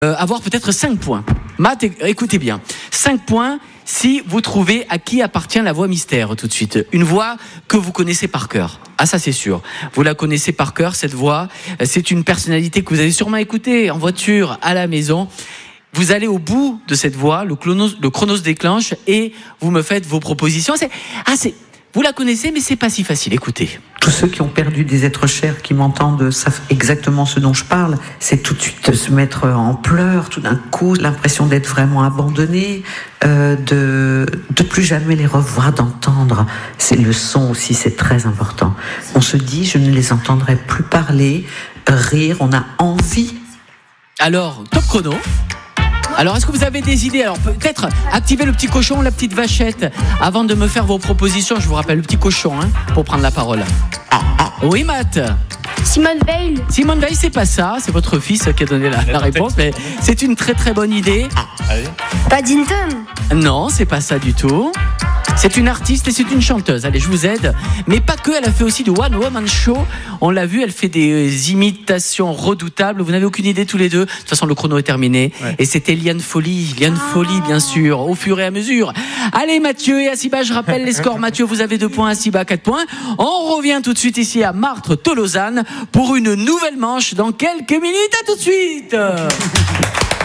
avoir peut-être 5 points. Matt, écoutez bien. 5 points si vous trouvez à qui appartient la voix mystère tout de suite. Une voix que vous connaissez par cœur. Ah, ça c'est sûr. Vous la connaissez par cœur, cette voix. C'est une personnalité que vous avez sûrement écoutée en voiture, à la maison. Vous allez au bout de cette voix, le chrono se déclenche et vous me faites vos propositions. Vous la connaissez, mais c'est pas si facile. Écoutez. Tous ceux qui ont perdu des êtres chers, qui m'entendent, savent exactement ce dont je parle. C'est tout de suite se mettre en pleurs, tout d'un coup, l'impression d'être vraiment abandonné, de plus jamais les revoir, d'entendre. C'est le son aussi, c'est très important. On se dit, je ne les entendrai plus parler, rire, on a envie. Alors, top chrono. Alors, est-ce que vous avez des idées? Alors, peut-être activer le petit cochon, la petite vachette, avant de me faire vos propositions. Je vous rappelle, le petit cochon, pour prendre la parole. Oui, Matt. Simone Veil. Simone Veil, c'est pas ça. C'est votre fils qui a donné la réponse, mais c'est une très très bonne idée. Paddington. Non, c'est pas ça du tout. C'est une artiste et c'est une chanteuse. Allez, je vous aide. Mais pas que, elle a fait aussi du One Woman Show. On l'a vu, elle fait des imitations redoutables. Vous n'avez aucune idée tous les deux. De toute façon, le chrono est terminé. Ouais. Et c'était Liane Folly. Liane Folly, bien sûr, au fur et à mesure. Allez, Mathieu et Assiba, je rappelle les scores. Mathieu, vous avez 2 points, Assiba 4 points. On revient tout de suite ici à Martres, Tolosane, pour une nouvelle manche dans quelques minutes. À tout de suite.